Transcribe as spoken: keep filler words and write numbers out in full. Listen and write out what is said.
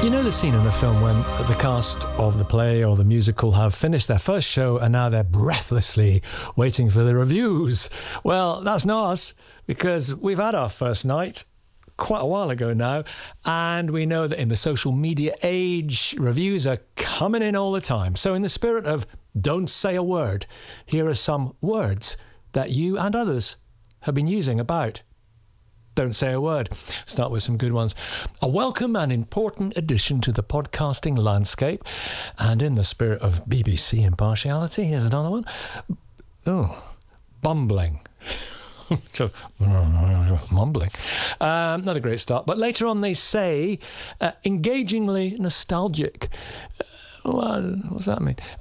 You know the scene in a film when the cast of the play or the musical have finished their first show and now they're breathlessly waiting for the reviews? Well, that's not us, because we've had our first night quite a while ago now, and we know that in the social media age, reviews are coming in all the time. So in the spirit of don't say a word, here are some words that you and others have been using about don't say a word. Start with some good ones. A welcome and important addition to the podcasting landscape. And in the spirit of B B C impartiality, here's another one. Oh, bumbling. Mumbling. Um, not a great start. But later on they say uh, engagingly nostalgic. Uh, well, what's that mean?